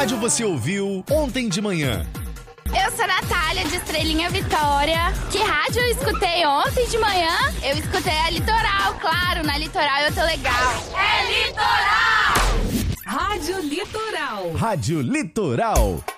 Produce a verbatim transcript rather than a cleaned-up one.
rádio você ouviu ontem de manhã? Eu sou a Natália, de Estrelinha Vitória. Que rádio eu escutei ontem de manhã? Eu escutei a Litoral, claro, na Litoral eu tô legal. É Litoral! Rádio Litoral. Rádio Litoral.